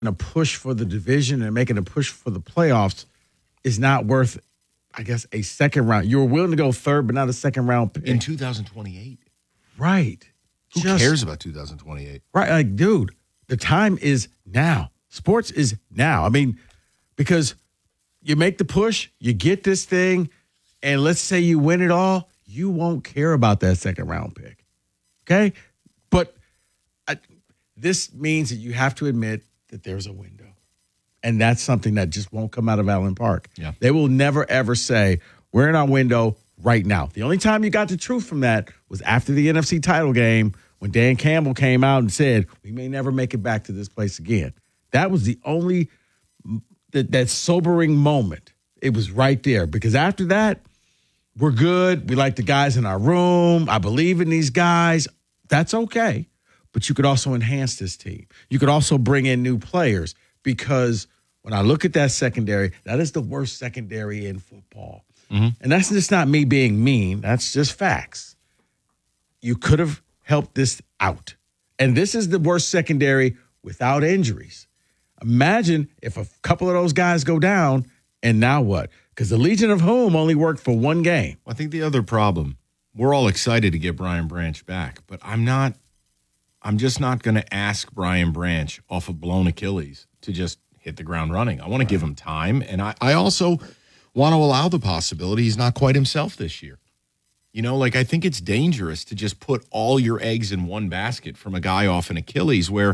a push for the division and making a push for the playoffs is not worth, I guess, a second round. You were willing to go third, but not a second round pick. In 2028. Right. Who cares about 2028? Right. Like, dude, the time is now. Sports is now. I mean, because you make the push, you get this thing, and let's say you win it all, you won't care about that second round pick. Okay? But this means that you have to admit that there's a window. And that's something that just won't come out of Allen Park. Yeah. They will never, ever say, we're in our window right now. The only time you got the truth from that was after the NFC title game when Dan Campbell came out and said, we may never make it back to this place again. That was the only that sobering moment. It was right there. Because after that, we're good. We like the guys in our room. I believe in these guys. That's okay. But you could also enhance this team. You could also bring in new players because when I look at that secondary, that is the worst secondary in football. Mm-hmm. And that's just not me being mean. That's just facts. You could have helped this out. And this is the worst secondary without injuries. Imagine if a couple of those guys go down, and now what? Because the Legion of Boom only worked for one game. I think the other problem, we're all excited to get Brian Branch back, but I'm just not going to ask Brian Branch off a blown Achilles to just hit the ground running. I want to give him time, and I also want to allow the possibility he's not quite himself this year. You know, like I think it's dangerous to just put all your eggs in one basket from a guy off an Achilles where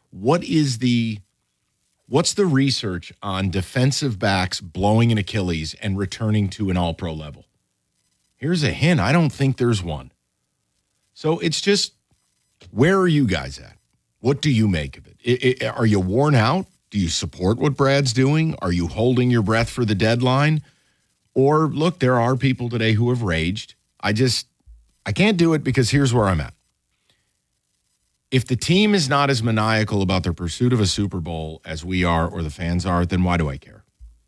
what's the research on defensive backs blowing an Achilles and returning to an all-pro level? Here's a hint. I don't think there's one. So it's just, where are you guys at? What do you make of it? Are you worn out? Do you support what Brad's doing? Are you holding your breath for the deadline? Or, look, there are people today who have raged. I can't do it because here's where I'm at. If the team is not as maniacal about their pursuit of a Super Bowl as we are or the fans are, then why do I care?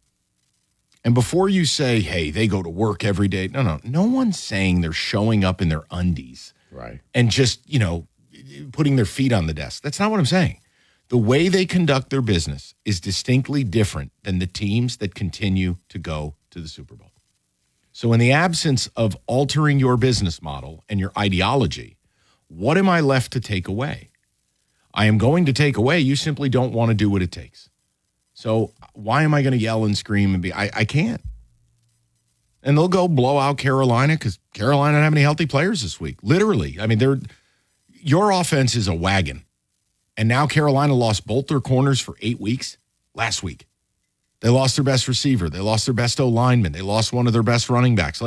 And before you say, hey, they go to work every day. No one's saying they're showing up in their undies. Right. And just, putting their feet on the desk. That's not what I'm saying. The way they conduct their business is distinctly different than the teams that continue to go to the Super Bowl. So in the absence of altering your business model and your ideology, what am I left to take away? I am going to take away, you simply don't want to do what it takes. So why am I going to yell and scream and I can't. And they'll go blow out Carolina because Carolina don't have any healthy players this week. Literally. I mean, your offense is a wagon. And now Carolina lost both their corners for 8 weeks last week. They lost their best receiver. They lost their best O-lineman. They lost one of their best running backs.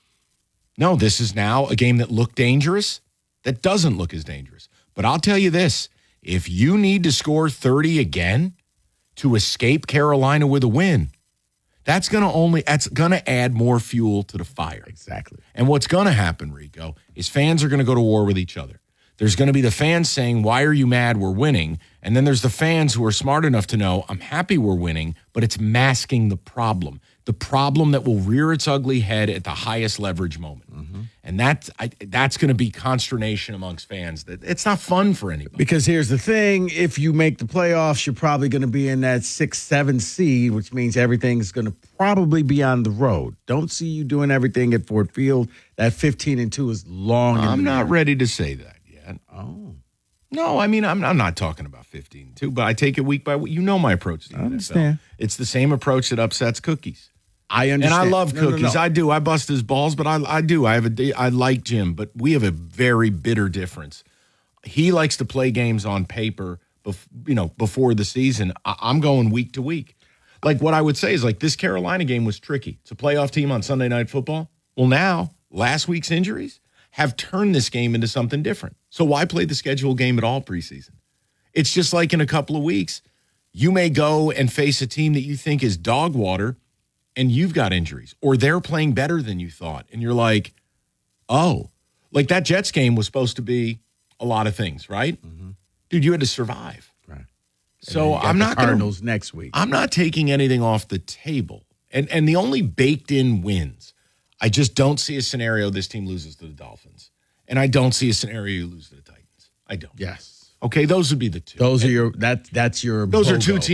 No, this is now a game that looked dangerous that doesn't look as dangerous. But I'll tell you this, if you need to score 30 again to escape Carolina with a win, that's going to add more fuel to the fire. Exactly. And what's going to happen, Rico, is fans are going to go to war with each other. There's going to be the fans saying, why are you mad we're winning? And then there's the fans who are smart enough to know, I'm happy we're winning, but it's masking the problem that will rear its ugly head at the highest leverage moment. Mm-hmm. And that's going to be consternation amongst fans. It's not fun for anybody. Because here's the thing, if you make the playoffs, you're probably going to be in that 6-7 seed, which means everything's going to probably be on the road. Don't see you doing everything at Ford Field. That 15-2 is long. I'm not ready to say that yet. Oh. No, I mean, I'm not talking about 15-2, but I take it week by week. You know my approach to the NFL. Understand. It's the same approach that upsets Cookies. I understand. And I love Cookies. No. I do. I bust his balls, but I do. I like Jim, but we have a very bitter difference. He likes to play games on paper, before the season. I'm going week to week. Like what I would say is this Carolina game was tricky. It's a playoff team on Sunday Night Football. Well, now last week's injuries have turned this game into something different. So why play the scheduled game at all preseason? It's just like in a couple of weeks, you may go and face a team that you think is dog water and you've got injuries, or they're playing better than you thought. And you're like, oh, like that Jets game was supposed to be a lot of things, right? Mm-hmm. Dude, you had to survive. Right. So I'm not going Cardinals next week. I'm not taking anything off the table. And the only baked in wins, I just don't see a scenario this team loses to the Dolphins. And I don't see a scenario you lose to the Titans. I don't. Yes. Okay, those would be the two. Those are your that's your those BOGO. are two teams